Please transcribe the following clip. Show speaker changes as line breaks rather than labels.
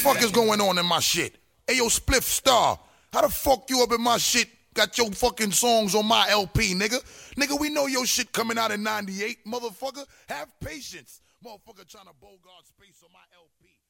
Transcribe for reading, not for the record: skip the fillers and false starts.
fuck is going on in my shit? Hey, yo, Spliff Star, how the fuck you up in my shit? Got your fucking songs on my LP, nigga. Nigga, we know your shit coming out in 98, motherfucker. Have patience. Motherfucker trying to bogart space on my LP.